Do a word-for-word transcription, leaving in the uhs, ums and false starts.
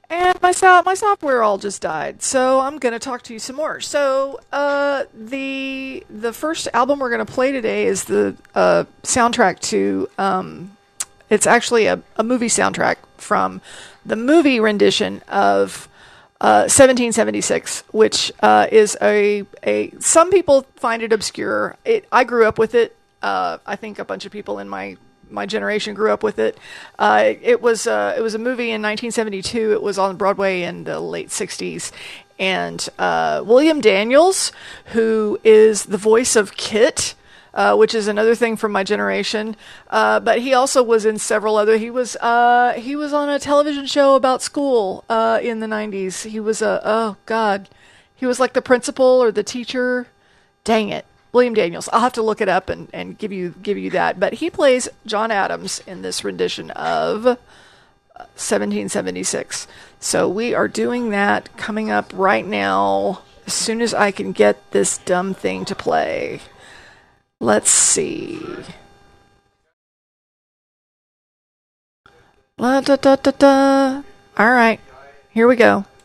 And my so- my software all just died, so I'm gonna talk to you some more. So, uh, the the first album we're gonna play today is the uh, soundtrack to. Um, it's actually a, a movie soundtrack from the movie rendition of uh, seventeen seventy-six, which uh, is a a. Some people find it obscure. It I grew up with it. Uh, I think a bunch of people in my my generation grew up with it. Uh, it, it was uh, it was a movie in nineteen seventy-two. It was on Broadway in the late sixties, and uh, William Daniels, who is the voice of Kit. Uh, which is another thing from my generation, uh, but he also was in several other. He was uh, he was on a television show about school uh, in the nineties. He was a oh god, he was like the principal or the teacher. Dang it, William Daniels. I'll have to look it up and, and give you give you that. But he plays John Adams in this rendition of seventeen seventy-six. So we are doing that coming up right now. As soon as I can get this dumb thing to play. Let's see. La da da da da. All right, here we go.